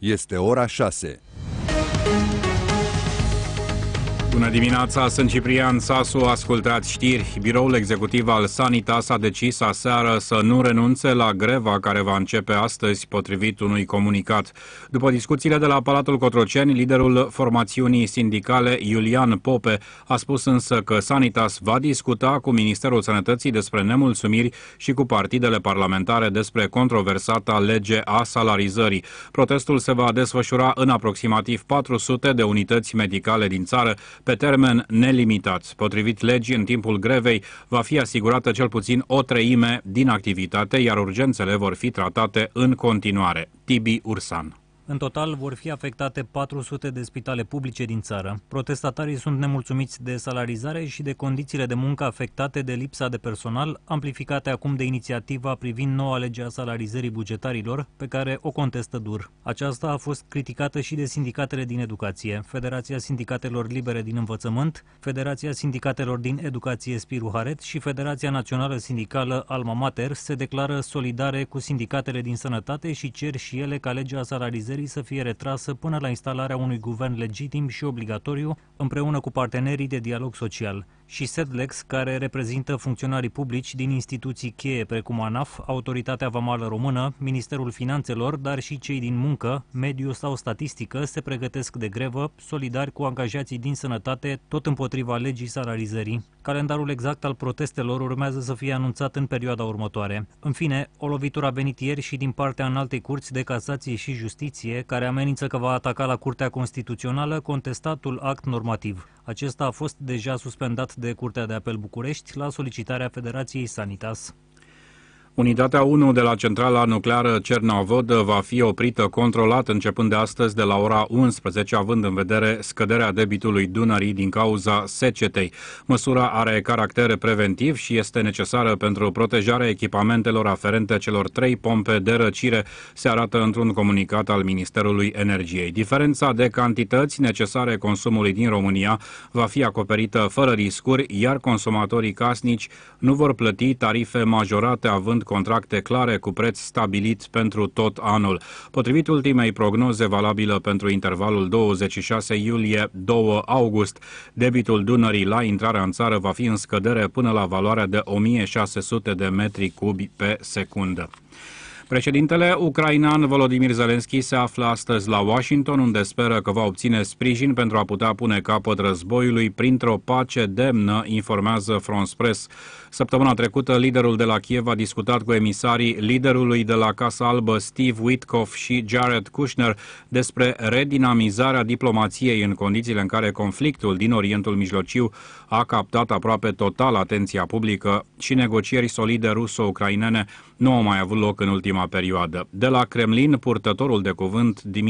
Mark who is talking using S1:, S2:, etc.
S1: Este ora 6.
S2: Bună dimineața, sunt Ciprian Sasu, ascultați știri. Biroul executiv al Sanitas a decis aseară să nu renunțe la greva care va începe astăzi, potrivit unui comunicat. După discuțiile de la Palatul Cotroceni, liderul formațiunii sindicale Iulian Pope a spus însă că Sanitas va discuta cu Ministerul Sănătății despre nemulțumiri și cu partidele parlamentare despre controversata lege a salarizării. Protestul se va desfășura în aproximativ 400 de unități medicale din țară, pe termen nelimitat. Potrivit legii, în timpul grevei va fi asigurată cel puțin o treime din activitate, iar urgențele vor fi tratate în continuare. Tibi Ursan.
S3: În total vor fi afectate 400 de spitale publice din țară. Protestatarii sunt nemulțumiți de salarizare și de condițiile de muncă afectate de lipsa de personal, amplificate acum de inițiativa privind noua lege a salarizării bugetarilor, pe care o contestă dur. Aceasta a fost criticată și de sindicatele din educație, Federația Sindicatelor Libere din Învățământ, Federația Sindicatelor din Educație Spiru Haret și Federația Națională Sindicală Alma Mater se declară solidare cu sindicatele din sănătate și cer și ele ca legea salarizării să fie retrasă până la instalarea unui guvern legitim și obligatoriu, împreună cu partenerii de dialog social. Și SEDLEX, care reprezintă funcționarii publici din instituții cheie precum ANAF, Autoritatea Vamală Română, Ministerul Finanțelor, dar și cei din muncă, mediu sau statistică, se pregătesc de grevă, solidari cu angajații din sănătate, tot împotriva legii salarizării. Calendarul exact al protestelor urmează să fie anunțat în perioada următoare. În fine, o lovitură a venit ieri și din partea Înaltei Curți de Casație și Justiție, care amenință că va ataca la Curtea Constituțională contestatul act normativ. Acesta a fost deja suspendat de Curtea de Apel București la solicitarea Federației Sanitas.
S2: Unitatea 1 de la centrala nucleară Cernavodă va fi oprită controlat începând de astăzi de la ora 11, având în vedere scăderea debitului Dunării din cauza secetei. Măsura are caracter preventiv și este necesară pentru protejarea echipamentelor aferente celor 3 pompe de răcire, se arată într-un comunicat al Ministerului Energiei. Diferența de cantități necesare consumului din România va fi acoperită fără riscuri, iar consumatorii casnici nu vor plăti tarife majorate, având contracte clare cu preț stabilit pentru tot anul. Potrivit ultimei prognoze valabilă pentru intervalul 26 iulie-2 august, debitul Dunării la intrarea în țară va fi în scădere până la valoarea de 1600 de metri cubi pe secundă. Președintele ucrainean Volodymyr Zelensky se află astăzi la Washington, unde speră că va obține sprijin pentru a putea pune capăt războiului printr-o pace demnă, informează France Press. Săptămâna trecută, liderul de la Kiev a discutat cu emisarii liderului de la Casa Albă, Steve Witkoff, și Jared Kushner despre redinamizarea diplomației în condițiile în care conflictul din Orientul Mijlociu a captat aproape total atenția publică și negocieri solide ruso-ucrainene nu au mai avut loc în ultima perioadă. De la Kremlin, purtătorul de cuvânt